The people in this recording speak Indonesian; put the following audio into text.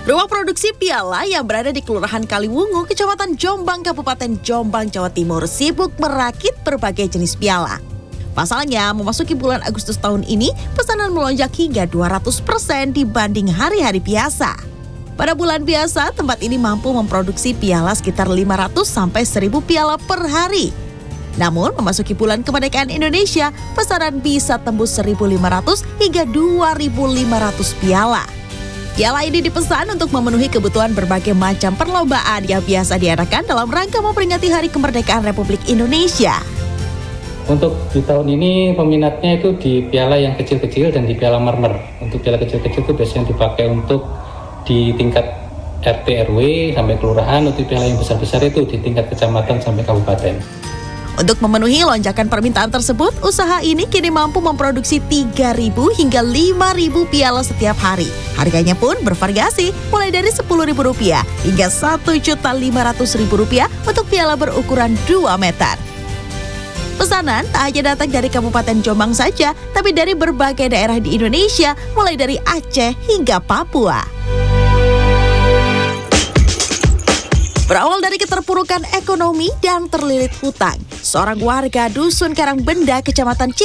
Rumah produksi piala yang berada di Kelurahan Kaliwungu, Kecamatan Jombang, Kabupaten Jombang, Jawa Timur sibuk merakit berbagai jenis piala. Pasalnya, memasuki bulan Agustus tahun ini, pesanan melonjak hingga 200% dibanding hari-hari biasa. Pada bulan biasa, tempat ini mampu memproduksi piala sekitar 500 sampai 1000 piala per hari. Namun, memasuki bulan kemerdekaan Indonesia, pesanan bisa tembus 1.500 hingga 2.500 piala. Piala ini dipesan untuk memenuhi kebutuhan berbagai macam perlombaan yang biasa diadakan dalam rangka memperingati Hari Kemerdekaan Republik Indonesia. Untuk di tahun ini peminatnya itu di piala yang kecil-kecil dan di piala marmer. Untuk piala kecil-kecil itu biasanya dipakai untuk di tingkat RT RW sampai kelurahan. Untuk piala yang besar-besar itu di tingkat kecamatan sampai kabupaten. Untuk memenuhi lonjakan permintaan tersebut, usaha ini kini mampu memproduksi 3.000 hingga 5.000 piala setiap hari. Harganya pun bervariasi, mulai dari Rp10.000 hingga Rp1.500.000 untuk piala berukuran 2 meter. Pesanan tak hanya datang dari Kabupaten Jombang saja, tapi dari berbagai daerah di Indonesia, mulai dari Aceh hingga Papua. Berawal dari keterpurukan ekonomi dan terlilit hutang, seorang warga Dusun Karangbenda, Kecamatan